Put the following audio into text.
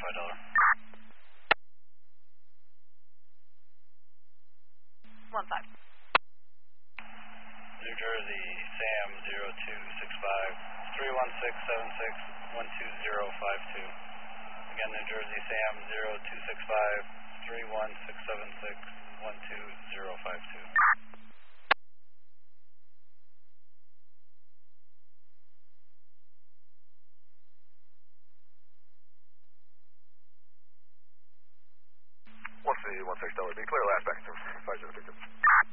$5. 15. New Jersey, Sam 0265 31676 12052. Again, New Jersey, Sam 0265 31676 12052. One C, 16 Delaware, be clear last back to 50.